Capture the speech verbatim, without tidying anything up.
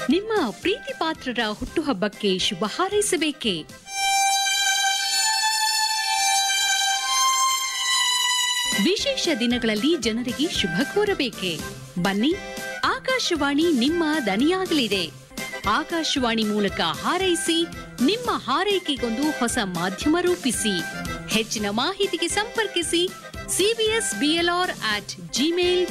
ನಿಮ್ಮ ಪ್ರೀತಿ ಪಾತ್ರರ ಹುಟ್ಟುಹಬ್ಬಕ್ಕೆ ಶುಭ ಹಾರೈಸಬೇಕೇ? ವಿಶೇಷ ದಿನಗಳಲ್ಲಿ ಜನರಿಗೆ ಶುಭ ಕೋರಬೇಕೆ? ಬನ್ನಿ, ಆಕಾಶವಾಣಿ ನಿಮ್ಮ ದನಿಯಾಗಲಿದೆ. ಆಕಾಶವಾಣಿ ಮೂಲಕ ಹಾರೈಸಿ, ನಿಮ್ಮ ಹಾರೈಕೆಗೊಂದು ಹೊಸ ಮಾಧ್ಯಮ ರೂಪಿಸಿ. ಹೆಚ್ಚಿನ ಮಾಹಿತಿಗೆ ಸಂಪರ್ಕಿಸಿ ಸಿಬಿಎಸ್ ಬಿಎಲ್ಆರ್ ಅಟ್ ಜಿಮೇಲ್